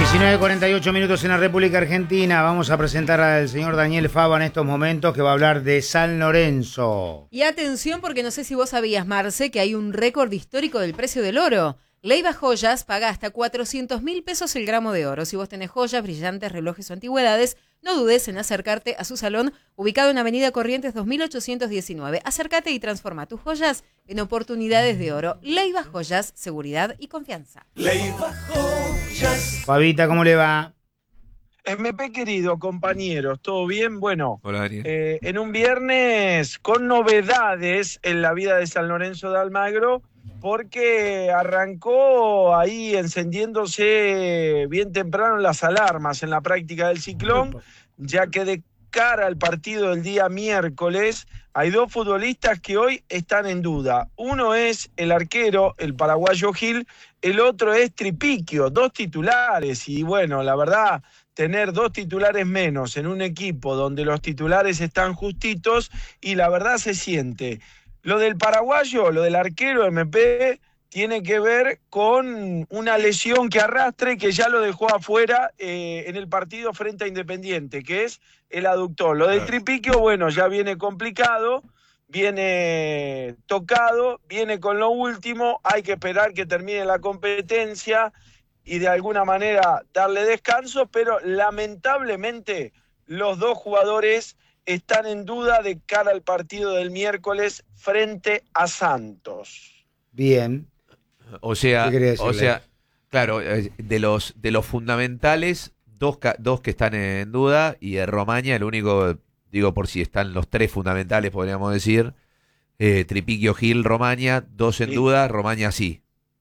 19:48 en la República Argentina. Vamos a presentar al señor Daniel Fava en estos momentos, que va a hablar de San Lorenzo. Y atención, porque no sé si vos sabías, Marce, que hay un récord histórico del precio del oro. Leiva Joyas paga hasta 400.000 pesos el gramo de oro. Si vos tenés joyas, brillantes, relojes o antigüedades, no dudes en acercarte a su salón, ubicado en Avenida Corrientes 2819. Acércate y transforma tus joyas en oportunidades de oro. Leiva Joyas, seguridad y confianza. Leiva Joyas. Fabita, ¿cómo le va? MP querido, compañeros, ¿todo bien? Bueno, Hola, Daniel. En un viernes con novedades en la vida de San Lorenzo de Almagro, porque arrancó ahí encendiéndose bien temprano las alarmas en la práctica del Ciclón, ya que de cara al partido del día miércoles hay dos futbolistas que hoy están en duda. Uno es el arquero, el paraguayo Gil, el otro es Tripiquio, dos titulares, y bueno, la verdad, tener dos titulares menos en un equipo donde los titulares están justitos, y la verdad se siente. Lo del paraguayo, lo del arquero MP, tiene que ver con una lesión que arrastra y que ya lo dejó afuera en el partido frente a Independiente, que es el aductor. Lo del Tripiquio, bueno, ya viene complicado, viene tocado, viene con lo último, hay que esperar que termine la competencia y de alguna manera darle descanso, pero lamentablemente los dos jugadores están en duda de cara al partido del miércoles frente a Santos. Bien. O sea, ¿Qué quería decirle? claro, de los fundamentales, dos que están en duda, y de Romaña, el único, digo, por si están los tres fundamentales, podríamos decir, Tripiquio, Gil, Romaña, dos en duda, Romaña sí.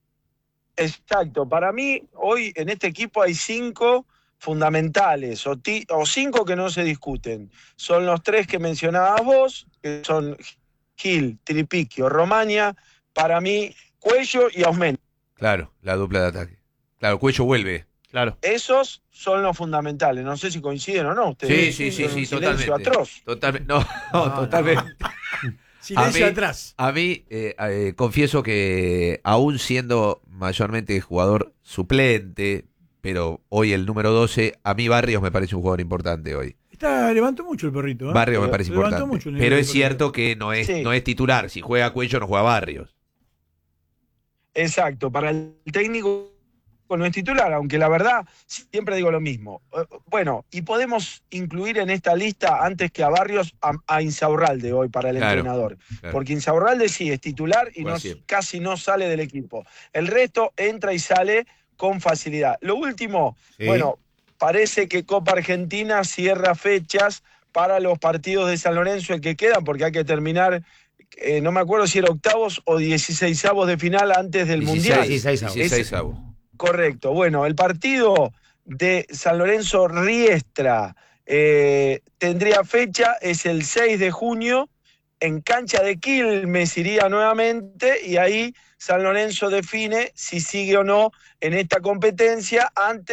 Exacto, para mí hoy en este equipo hay 5 fundamentales o 5 que no se discuten. Son los 3 que mencionabas vos, que son Gil, Tripiquio, Romaña, para mí Cuello y Aumento. Claro, la dupla de ataque. Claro, Cuello vuelve. Claro. Esos son los fundamentales. No sé si coinciden o no ustedes. Sí, Silencio totalmente. atroz. Totalmente. No, totalmente. Silencio atrás. A mí, confieso que aún siendo mayormente jugador suplente, pero hoy el número 12, a mí Barrios me parece un jugador importante hoy. Levantó mucho el perrito. Barrios me parece importante. Mucho Pero es cierto que no es titular. Si juega Cuello, no juega Barrios. Exacto, para el técnico no es titular, aunque la verdad siempre digo lo mismo. Bueno, y podemos incluir en esta lista antes que a Barrios a Insaurralde hoy para el entrenador. Claro. Porque Insaurralde sí es titular y casi no sale del equipo. El resto entra y sale con facilidad. Lo último, bueno, parece que Copa Argentina cierra fechas para los partidos de San Lorenzo, el que quedan, porque hay que terminar... no me acuerdo si era octavos o 16avos de final antes del Mundial. 16avos. Correcto. Bueno, el partido de San Lorenzo Riestra tendría fecha, es el 6 de junio, en cancha de Quilmes iría nuevamente, y ahí San Lorenzo define si sigue o no en esta competencia antes